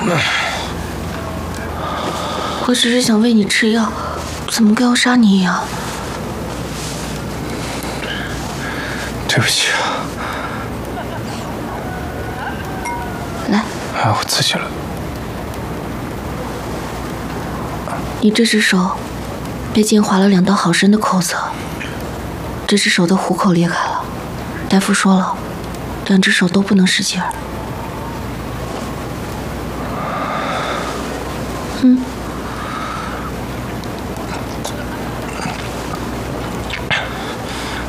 我只是想喂你吃药，怎么跟要杀你一样？ 对不起啊。 来， 我自己来。 你这只手被剑划了2道好深的口子，这只手的虎口裂开了。大夫说了，2只手都不能使劲儿。